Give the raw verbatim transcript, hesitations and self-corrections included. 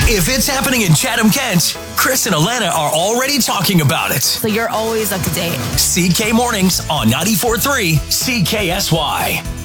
If it's happening in Chatham-Kent, Chris and Alana are already talking about it. So you're always up to date. C K Mornings on ninety-four point three C K S Y.